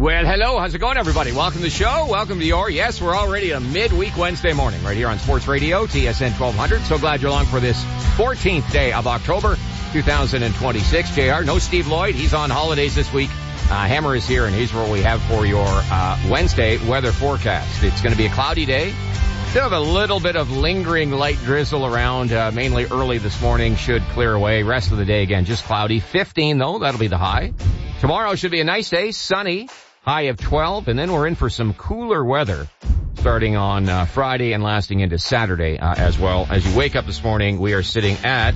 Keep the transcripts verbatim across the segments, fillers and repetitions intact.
Well, hello. How's it going, everybody? Welcome to the show. Welcome to your, yes, we're already a midweek Wednesday morning right here on Sports Radio, T S N twelve hundred. So glad you're along for this fourteenth day of October, two thousand twenty-six. J R, no Steve Lloyd. He's on holidays this week. Uh, Hammer is here, and here's what we have for your uh, Wednesday weather forecast. It's going to be a cloudy day. Still have a little bit of lingering light drizzle around, uh, mainly early this morning. Should clear away. Rest of the day, again, just cloudy. fifteen, though. That'll be the high. Tomorrow should be a nice day, sunny, high of twelve, and then we're in for some cooler weather starting on uh, Friday and lasting into Saturday uh, as well. As you wake up this morning, we are sitting at...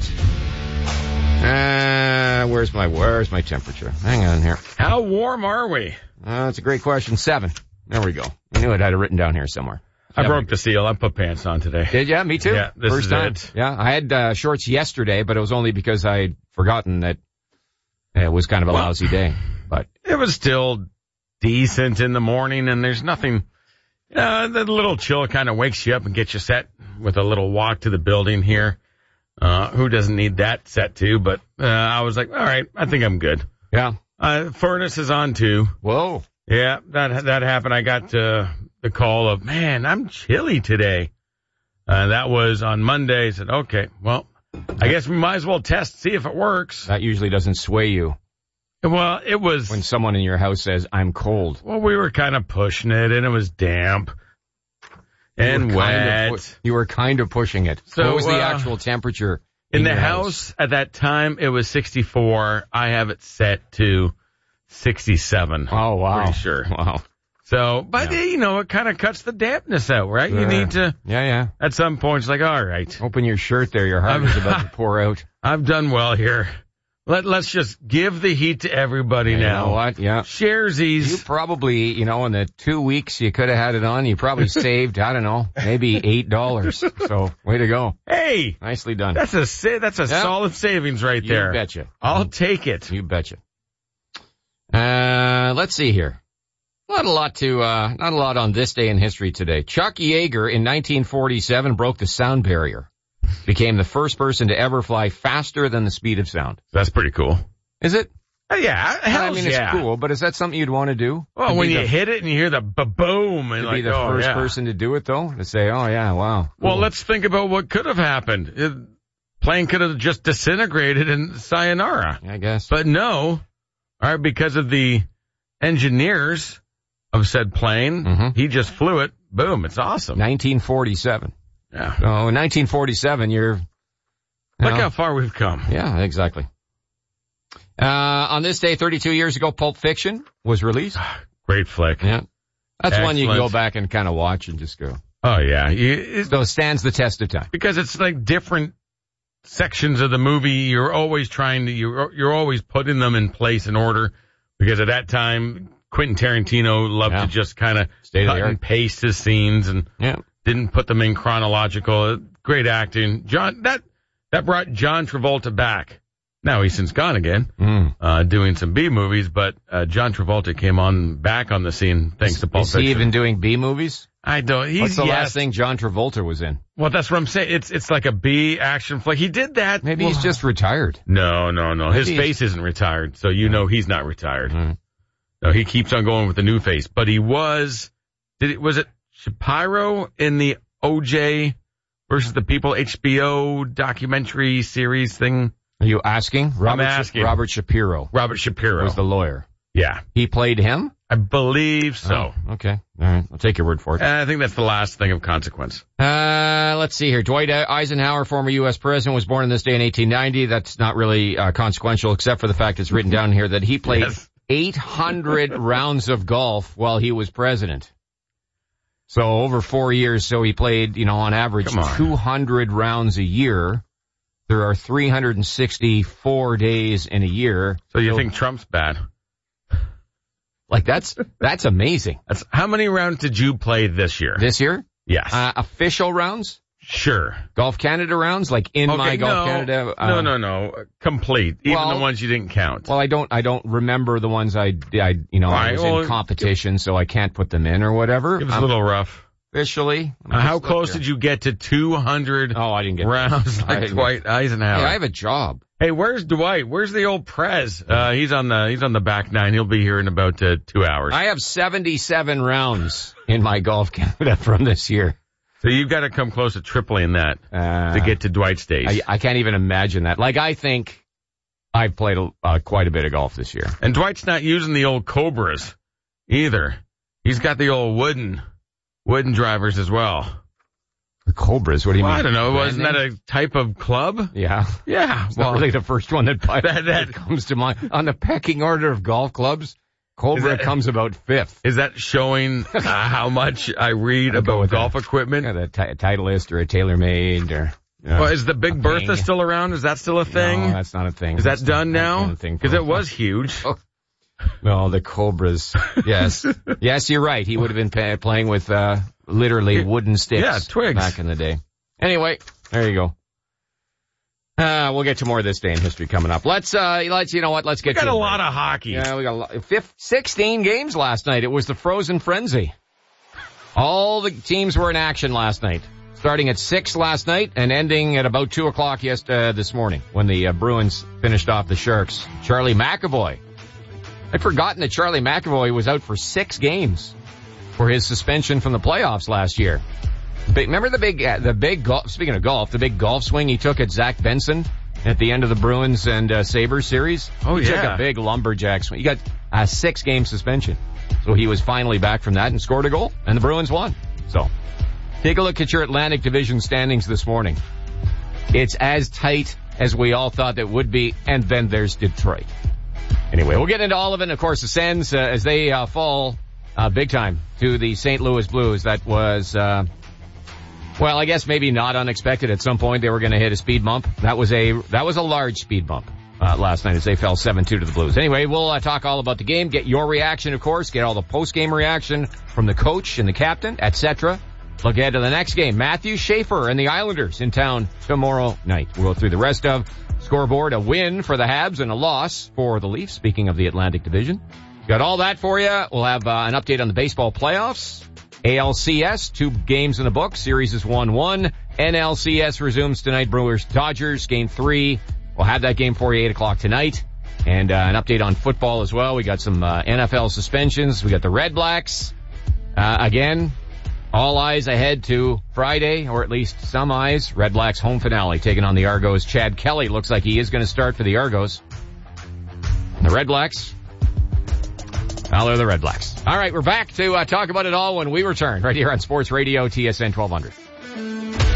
Uh, where's my, where's my temperature? Hang on here. How warm are we? Uh, that's a great question. Seven. There we go. I knew it had it written down here somewhere. I Seven. broke the seal. I put pants on today. Did ya? Me too. Yeah, this First is time. it. Yeah, I had uh, shorts yesterday, but it was only because I'd forgotten that it was kind of a well, lousy day. But it was still decent in the morning, and there's nothing. Uh, the little chill kind of wakes you up and gets you set with a little walk to the building here. Uh, who doesn't need that set too? But uh, I was like, all right, I think I'm good. Yeah. Uh, furnace is on too. Whoa. Yeah, that that happened. I got uh, the call of, man, I'm chilly today. Uh, that was on Monday. I said, okay, well, I guess we might as well test, see if it works. That usually doesn't sway you. Well, it was... When someone in your house says, I'm cold. Well, we were kind of pushing it, and it was damp and you wet. Kind of pu- you were kind of pushing it. So, what was the uh, actual temperature in, in the house? house? At that time, it was sixty-four. I have it set to sixty-seven. Oh, wow. Pretty sure. Wow. So, but, yeah. you know, it kind of cuts the dampness out, right? Sure. You need to... Yeah, yeah. At some point, it's like, all right. Open your shirt there. Your heart is about to pour out. I've done well here. Let, let's just give the heat to everybody you now. You know what? Yeah. Sharesies. You probably, you know, in the two weeks you could have had it on, you probably saved, I don't know, maybe eight dollars. So, way to go. Hey. Nicely done. That's a sa- that's a yep. solid savings right you there. You betcha. I'll take it. You betcha. Uh, let's see here. Not a lot to, uh, not a lot on this day in history today. Chuck Yeager in nineteen forty-seven broke the sound barrier. Became the first person to ever fly faster than the speed of sound. That's pretty cool. Is it? Uh, yeah. I mean, yeah. it's cool, but is that something you'd want to do? Well, to when you the, hit it and you hear the ba-boom. And to like, be the oh, first yeah. person to do it, though? To say, oh, yeah, wow. Cool. Well, let's think about what could have happened. The plane could have just disintegrated and sayonara. I guess. But no. All right, because of the engineers of said plane, mm-hmm. he just flew it. Boom, it's awesome. nineteen forty-seven. Yeah. So in nineteen forty-seven, you're... Look know, how far we've come. Yeah, exactly. Uh, on this day, thirty-two years ago, Pulp Fiction was released. Great flick. Yeah. That's Excellent. one you can go back and kind of watch and just go. Oh, yeah. You, so it stands the test of time. Because it's like different sections of the movie. You're always trying to, you're, you're always putting them in place in order. Because at that time, Quentin Tarantino loved yeah. to just kind of cut and paste his scenes and yeah. didn't put them in chronological. Great acting. John, that, That brought John Travolta back. Now he's since gone again, mm. uh, doing some B movies, but uh, John Travolta came on back on the scene thanks is, to Pulp Is Fiction. he even doing B movies? I don't. He's, What's the yes. last thing John Travolta was in? Well, that's what I'm saying. It's it's like a B action flick. He did that. Maybe well, he's just retired. No, no, no. His Maybe face isn't retired, so you know he's not retired. Mm. No, he keeps on going with the new face. But he was. Did it? Was it Shapiro in the O J versus the People H B O documentary series thing? Are you asking? Robert I'm asking. Sh- Robert Shapiro. Robert Shapiro was the lawyer. Yeah. He played him? I believe so. Oh, okay. All right. I'll take your word for it. I think that's the last thing of consequence. Uh, let's see here. Dwight Eisenhower, former U S president, was born on this day in eighteen ninety. That's not really uh, consequential, except for the fact it's written down here that he played yes. eight hundred rounds of golf while he was president. So over four years, so he played, you know, on average on. two hundred rounds a year. There are three hundred sixty-four days in a year. So you so, think Trump's bad? Like, that's, that's amazing. That's, how many rounds did you play this year? This year? Yes. Uh, official rounds? Sure. Golf Canada rounds? Like in okay, my Golf no, Canada? Uh, no, no, no. Complete. Even well, the ones you didn't count. Well, I don't, I don't remember the ones I, I you know, right, I was well, in competition, so I can't put them in or whatever. It was um, a little rough. Officially. Uh, how close did you get to two hundred oh, I didn't get rounds like I Dwight Eisenhower? Hey, I have a job. Hey, where's Dwight? Where's the old Prez? Uh, he's on the he's on the back nine. He'll be here in about uh, two hours. I have seventy-seven rounds in my Golf Canada from this year. So you've got to come close to tripling that uh, to get to Dwight's stage. I, I can't even imagine that. Like, I think I've played uh, quite a bit of golf this year. And Dwight's not using the old Cobras either. He's got the old wooden wooden drivers as well. The Cobras? What do you well, mean? I don't know. Wasn't that a type of club? Yeah. Yeah. It's well, not really the first one that, that, that, that comes to mind. On the pecking order of golf clubs, Cobra that, comes about fifth. Is that showing uh, how much I read I'd about golf that. equipment? Yeah, the t- a Titleist or a TaylorMade or... You know, well, is the Big Bertha Ping. still around? Is that still a thing? No, that's not a thing. Is that's that done now? Because it was huge. No, the Cobras. Yes. Yes, you're right. He would have been pay- playing with uh, literally wooden sticks yeah, twigs. back in the day. Anyway, there you go. Uh, we'll get to more of this day in history coming up. Let's, uh, let's, you know what, let's get we to got a lot of hockey. Yeah, we got a lot. Fifth, sixteen games last night. It was the Frozen Frenzy. All the teams were in action last night. Starting at six last night and ending at about two o'clock yes, uh, this morning when the uh, Bruins finished off the Sharks. Charlie McAvoy. I'd forgotten that Charlie McAvoy was out for six games for his suspension from the playoffs last year. Big, remember the big, uh, the big golf, speaking of golf, the big golf swing he took at Zach Benson at the end of the Bruins and uh, Sabres series? Oh, he yeah. took a big lumberjack swing. He got a six-game suspension. So he was finally back from that and scored a goal, and the Bruins won. So, take a look at your Atlantic Division standings this morning. It's as tight as we all thought it would be, and then there's Detroit. Anyway, we'll get into all of it, and of course the Sens, uh, as they uh, fall uh, big time to the Saint Louis Blues. That was... Uh, Well, I guess maybe not unexpected. At some point, they were going to hit a speed bump. That was a that was a large speed bump uh, last night as they fell seven two to the Blues. Anyway, we'll uh, talk all about the game, get your reaction, of course, get all the post-game reaction from the coach and the captain, et cetera. Look ahead to the next game. Matthew Schaefer and the Islanders in town tomorrow night. We'll go through the rest of scoreboard. A win for the Habs and a loss for the Leafs, speaking of the Atlantic Division. Got all that for you. We'll have uh, an update on the baseball playoffs. A L C S, two games in the book. Series is one one. N L C S resumes tonight. Brewers, Dodgers, game three. We'll have that game for you, eight o'clock tonight. And uh, an update on football as well. We got some uh, N F L suspensions. We got the Red Blacks. Uh, again, all eyes ahead to Friday, or at least some eyes. Red Blacks home finale, taking on the Argos. Chad Kelly looks like he is going to start for the Argos. And the Red Blacks... well, they're the Red Blacks. All right, we're back to uh, talk about it all when we return right here on Sports Radio T S N twelve hundred.